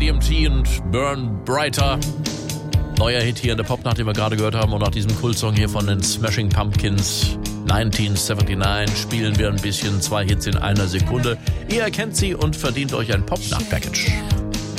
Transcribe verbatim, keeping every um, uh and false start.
A D M T und Burn Brighter. Neuer Hit hier in der Popnacht, den wir gerade gehört haben. Und nach diesem Kultsong hier von den Smashing Pumpkins neunzehnhundertneunundsiebzig spielen wir ein bisschen zwei Hits in einer Sekunde. Ihr erkennt sie und verdient euch ein Popnacht-Package.